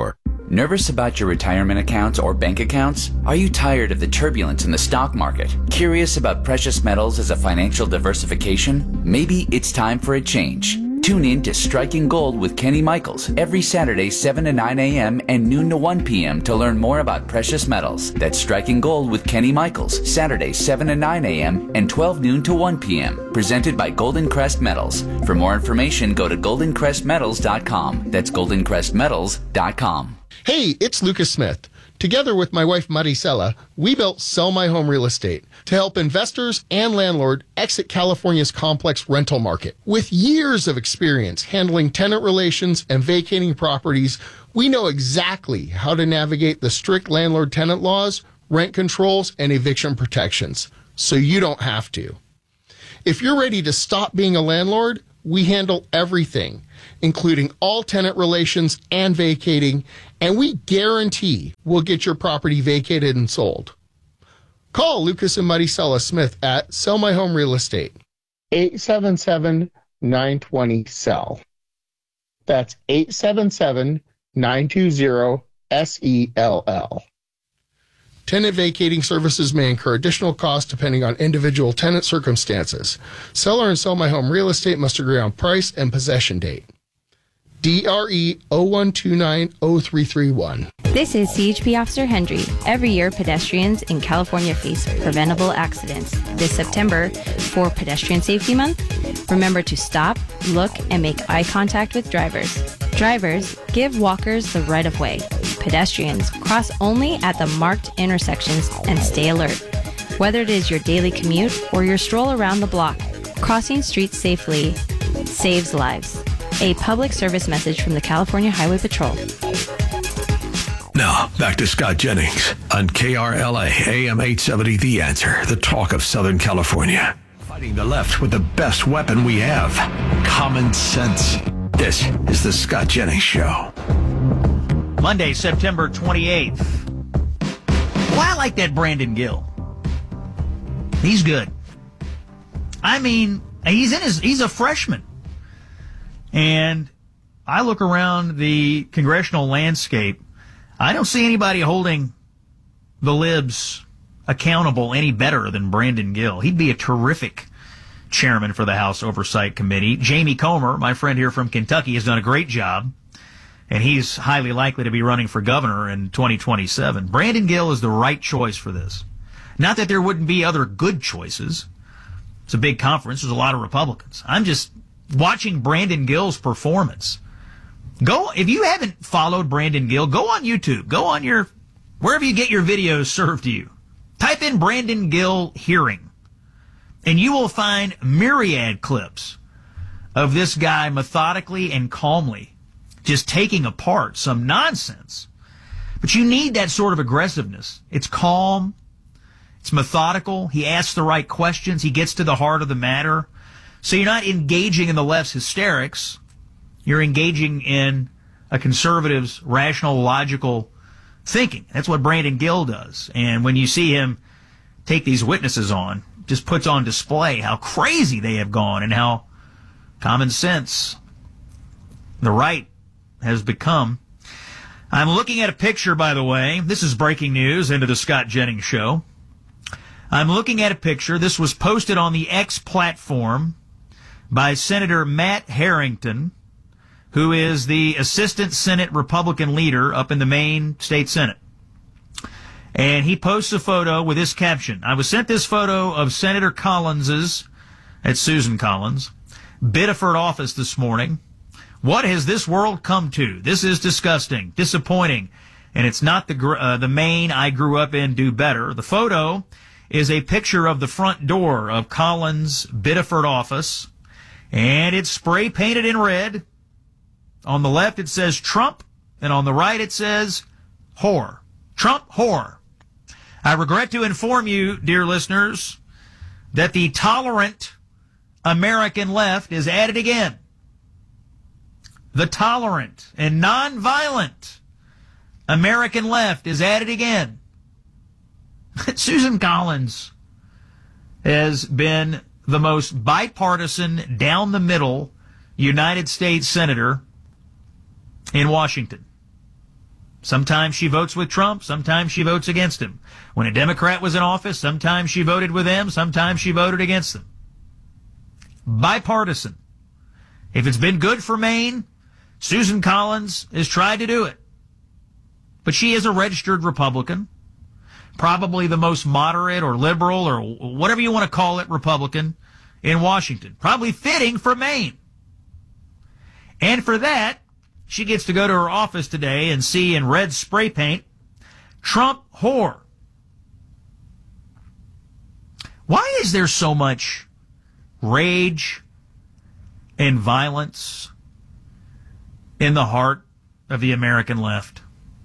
Nervous about your retirement accounts or bank accounts? Are you tired of the turbulence in the stock market? Curious about precious metals as a financial diversification? Maybe it's time for a change. Tune in to Striking Gold with Kenny Michaels every Saturday, seven to nine a.m. and noon to one p.m. to learn more about precious metals. That's Striking Gold with Kenny Michaels, Saturday, seven to nine a.m. and twelve noon to one p.m. Presented by Golden Crest Metals. For more information, go to golden crest metals dot com. That's golden crest metals dot com. Hey, it's Lucas Smith. Together with my wife Maricela, we built Sell My Home Real Estate to help investors and landlords exit California's complex rental market. With years of experience handling tenant relations and vacating properties, we know exactly how to navigate the strict landlord-tenant laws, rent controls, and eviction protections, so you don't have to. If you're ready to stop being a landlord, we handle everything, including all tenant relations and vacating, and we guarantee we'll get your property vacated and sold. Call Lucas and Maricela Smith at Sell My Home Real Estate, eight seven seven, nine two zero, S E L L. That's eight seven seven, nine two zero, S E L L. Tenant vacating services may incur additional costs depending on individual tenant circumstances. Seller and Sell My Home Real Estate must agree on price and possession date. D R E zero one two nine zero three three one. This is C H P Officer Hendry. Every year, pedestrians in California face preventable accidents. This September, for Pedestrian Safety Month, remember to stop, look, and make eye contact with drivers. Drivers, give walkers the right of way. Pedestrians, cross only at the marked intersections and stay alert. Whether it is your daily commute or your stroll around the block, crossing streets safely saves lives. A public service message from the California Highway Patrol. Now, back to Scott Jennings on K R L A, A M eight seventy, The Answer, the talk of Southern California. Fighting the left with the best weapon we have, common sense. This is the Scott Jennings Show. Monday, September twenty-eighth. Well, I like that Brandon Gill. He's good. I mean, he's in his, he's a freshman. And I look around the congressional landscape, I don't see anybody holding the libs accountable any better than Brandon Gill. He'd be a terrific chairman for the House Oversight Committee. Jamie Comer, my friend here from Kentucky, has done a great job, and he's highly likely to be running for governor in twenty twenty-seven. Brandon Gill is the right choice for this. Not that there wouldn't be other good choices. It's a big conference. There's a lot of Republicans. I'm just watching Brandon Gill's performance. Go, if you haven't followed Brandon Gill, go on YouTube. Go on your, wherever you get your videos served to you. Type in Brandon Gill hearing, and you will find myriad clips of this guy methodically and calmly just taking apart some nonsense. But you need that sort of aggressiveness. It's calm. It's methodical. He asks the right questions. He gets to the heart of the matter. So you're not engaging in the left's hysterics. You're engaging in a conservative's rational, logical thinking. That's what Brandon Gill does. And when you see him take these witnesses on, just puts on display how crazy they have gone and how common sense the right has become. I'm looking at a picture, by the way. This is breaking news into the Scott Jennings Show. I'm looking at a picture. This was posted on the X platform by Senator Matt Harrington, who is the Assistant Senate Republican leader up in the Maine State Senate. And he posts a photo with this caption. I was sent this photo of Senator Collins's, that's Susan Collins, Biddeford office this morning. What has this world come to? This is disgusting, disappointing, and it's not the uh, the Maine I grew up in do better. The photo is a picture of the front door of Collins' Biddeford office, and it's spray painted in red. On the left it says Trump, and on the right it says whore. Trump whore. I regret to inform you, dear listeners, that the tolerant American left is at it again. The tolerant and nonviolent American left is at it again. Susan Collins has been the most bipartisan, down the middle United States Senator in Washington. Sometimes she votes with Trump. Sometimes she votes against him. When a Democrat was in office, sometimes she voted with them. Sometimes she voted against them. Bipartisan. If it's been good for Maine, Susan Collins has tried to do it. But she is a registered Republican, probably the most moderate or liberal or whatever you want to call it Republican in Washington. Probably fitting for Maine. And for that, she gets to go to her office today and see in red spray paint, Trump whore. Why is there so much rage and violence in the heart of the American left?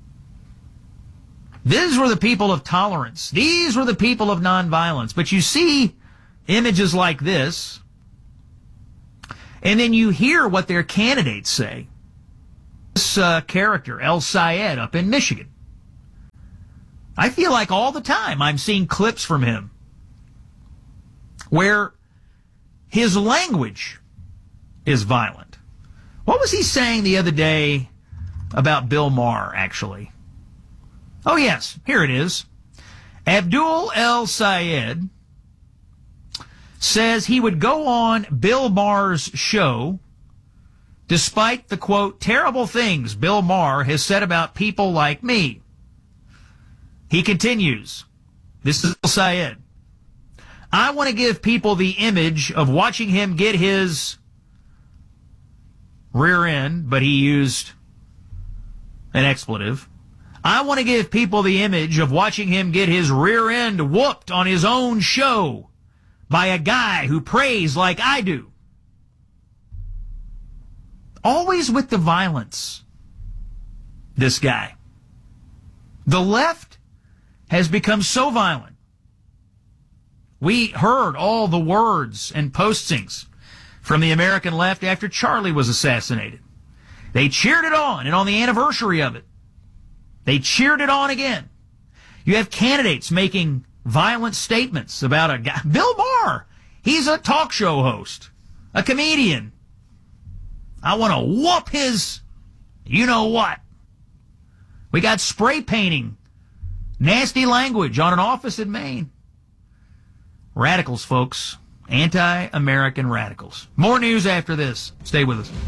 These were the people of tolerance. These were the people of nonviolence. But you see images like this, and then you hear what their candidates say. This uh, character, El Sayed, up in Michigan. I feel like all the time I'm seeing clips from him where his language is violent. What was he saying the other day about Bill Maher, actually? Oh, yes, here it is. Abdul El Sayed says he would go on Bill Maher's show despite the, quote, terrible things Bill Maher has said about people like me. He continues, this is El Sayed. I want to give people the image of watching him get his rear end, but he used an expletive. I want to give people the image of watching him get his rear end whooped on his own show by a guy who prays like I do. Always with the violence, this guy. The left has become so violent. We heard all the words and postings from the American left after Charlie was assassinated. They cheered it on, and on the anniversary of it, they cheered it on again. You have candidates making violent statements about a guy. Bill Maher, he's a talk show host, a comedian. I want to whoop his you-know-what. We got spray painting, nasty language on an office in Maine. Radicals, folks. Anti-American radicals. More news after this. Stay with us.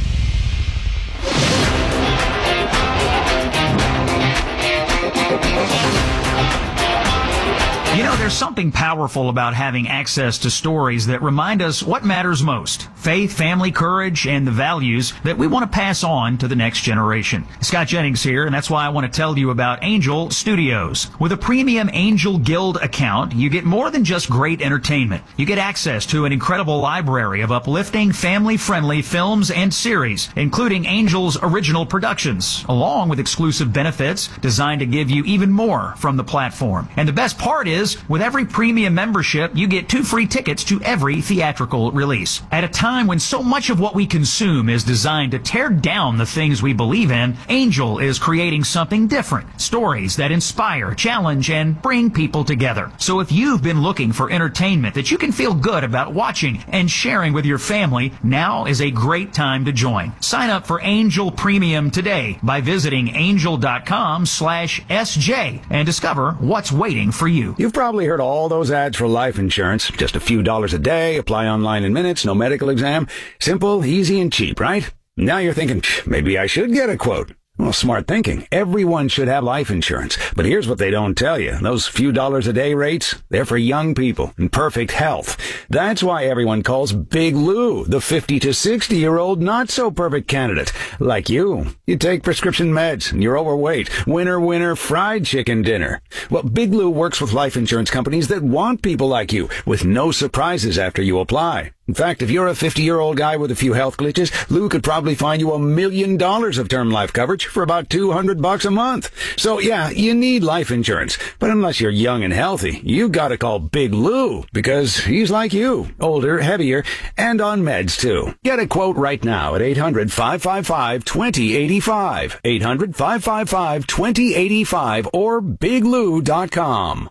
You know, there's something powerful about having access to stories that remind us what matters most. Faith, family, courage, and the values that we want to pass on to the next generation. Scott Jennings here, and that's why I want to tell you about Angel Studios. With a premium Angel Guild account, you get more than just great entertainment. You get access to an incredible library of uplifting, family-friendly films and series, including Angel's original productions, along with exclusive benefits designed to give you even more from the platform. And the best part is, with every premium membership, you get two free tickets to every theatrical release. At a time when so much of what we consume is designed to tear down the things we believe in, Angel is creating something different. Stories that inspire, challenge, and bring people together. So if you've been looking for entertainment that you can feel good about watching and sharing with your family, now is a great time to join. Sign up for Angel Premium today by visiting angel.com slash SJ and discover what's waiting for you. You've probably heard all those ads for life insurance. Just a few dollars a day, apply online in minutes, no medical exam. Simple, easy, and cheap, right? Now you're thinking, maybe I should get a quote. Well, smart thinking. Everyone should have life insurance. But here's what they don't tell you. Those few dollars a day rates, they're for young people in perfect health. That's why everyone calls Big Lou the fifty to sixty year old not so perfect candidate. Like you. You take prescription meds and you're overweight. Winner, winner, fried chicken dinner. Well, Big Lou works with life insurance companies that want people like you with no surprises after you apply. In fact, if you're a fifty-year-old guy with a few health glitches, Lou could probably find you a million dollars of term life coverage for about two hundred bucks a month. So yeah, you need life insurance. But unless you're young and healthy, you gotta call Big Lou because he's like you, older, heavier, and on meds too. Get a quote right now at eight hundred, five five five, two zero eight five, eight hundred, five five five, two zero eight five or big lou dot com.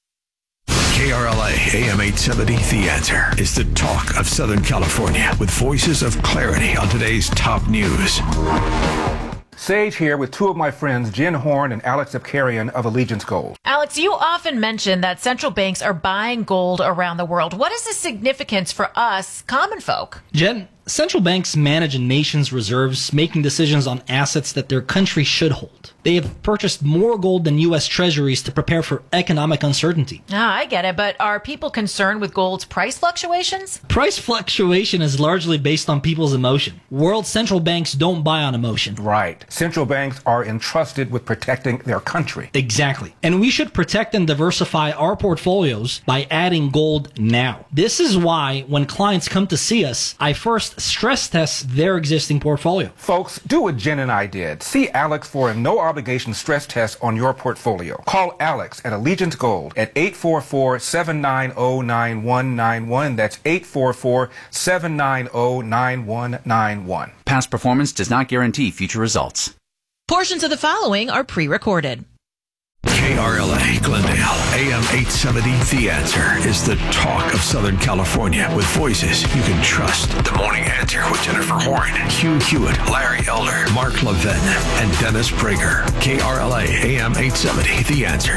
K R L A A M eight seventy, The Answer is the talk of Southern California with voices of clarity on today's top news. Sage here with two of my friends, Jen Horn and Alex Zepkarian of Allegiance Gold. Alex, you often mention that central banks are buying gold around the world. What is the significance for us, common folk? Jen, central banks manage a nation's reserves, making decisions on assets that their country should hold. They have purchased more gold than U S treasuries to prepare for economic uncertainty. Ah, I get it, but are people concerned with gold's price fluctuations? Price fluctuation is largely based on people's emotion. World central banks don't buy on emotion. Right. Central banks are entrusted with protecting their country. Exactly. And we should protect and diversify our portfolios by adding gold now. This is why when clients come to see us, I first stress test their existing portfolio. Folks, do what Jen and I did. See Alex for a no obligation stress test on your portfolio. Call Alex at Allegiance Gold at eight four four, seven nine zero, nine one nine one. That's eight four four, seven nine zero, nine one nine one. Past performance does not guarantee future results. Portions of the following are pre-recorded. K R L A Glendale, A M eight seventy, The Answer is the talk of Southern California with voices you can trust. The Morning Answer with Jennifer Horn, Hugh Hewitt, Larry Elder, Mark Levin, and Dennis Prager. K R L A, A M eight seventy, The Answer.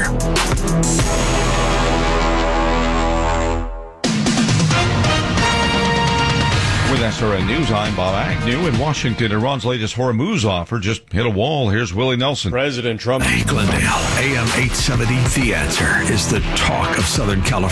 With S R N News, I'm Bob Agnew. In Washington, Iran's latest Hormuz offer just hit a wall. Here's Willie Nelson. President Trump. Glendale, A M eight seventy, The Answer is the talk of Southern California.